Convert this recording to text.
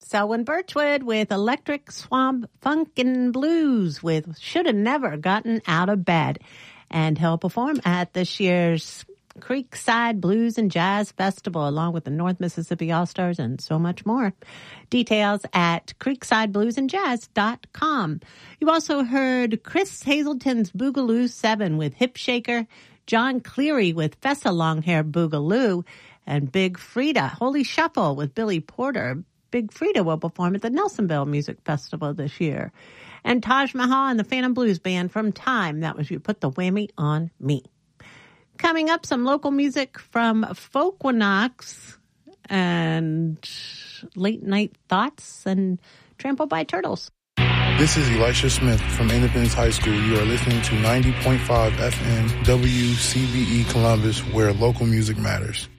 Selwyn Birchwood with Electric Swamp Funkin' Blues with Shoulda Never Gotten Out of Bed. And he'll perform at this year's Creekside Blues and Jazz Festival along with the North Mississippi All-Stars and so much more. Details at creeksidebluesandjazz.com. You also heard Chris Hazelton's Boogaloo 7 with Hip Shaker, John Cleary with Fessa Longhair Boogaloo, and Big Frida Holy Shuffle with Billy Porter. Big Frida will perform at the Nelsonville Music Festival this year. And Taj Mahal and the Phantom Blues Band from Time. That was You Put the Whammy on Me. Coming up, some local music from Folkwinox and Late Night Thoughts and Trampled by Turtles. This is Elisha Smith from Independence High School. You are listening to 90.5 FM WCBE Columbus, where local music matters.